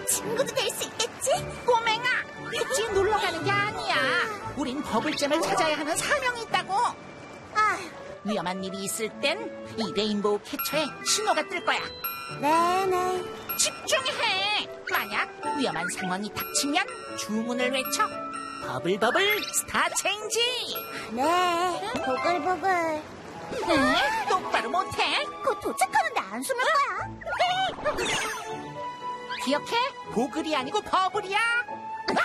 친구도 될 수 있겠지? 꼬맹아, 굳이 놀러 가는 게 아니야. 우린 버블잼을 찾아야 하는 사명이 있다고. 아휴, 위험한 일이 있을 땐 이 레인보우 캐쳐에 신호가 뜰 거야. 네네. 집중해. 만약 위험한 상황이 닥치면 주문을 외쳐. 버블버블 스타 체인지. 네, 보글보글. 응? 똑바로 못해. 곧 도착하는데 안 숨을 거야. 기억해? 보글이 아니고 버블이야.